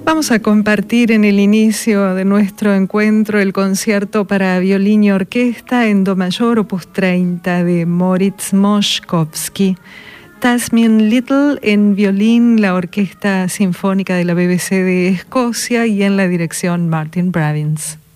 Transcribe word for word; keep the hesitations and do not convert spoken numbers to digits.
Vamos a compartir en el inicio de nuestro encuentro el concierto para violín y orquesta en do mayor opus treinta de Moritz Moszkowski. Tasmin Little en violín, la Orquesta Sinfónica de la B B C de Escocia, y en la dirección Martin Bravins.